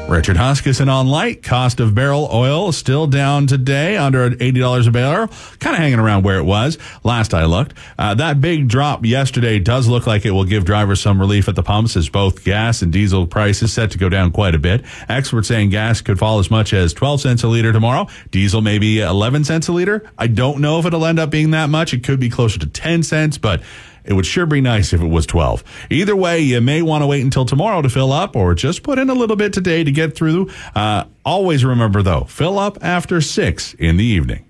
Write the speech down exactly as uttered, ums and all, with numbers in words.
Richard Huskisson on light. Cost of barrel oil still down today, under eighty dollars a barrel. Kind of hanging around where it was last I looked. Uh, that big drop yesterday does look like it will give drivers some relief at the pumps, as both gas and diesel prices set to go down quite a bit. Experts saying gas could fall as much as twelve cents a liter tomorrow. Diesel maybe eleven cents a liter. I don't know if it'll end up being that much. It could be closer to ten cents, but it would sure be nice if it was twelve. Either way, you may want to wait until tomorrow to fill up, or just put in a little bit today to get through. Uh, always remember, though, fill up after six in the evening.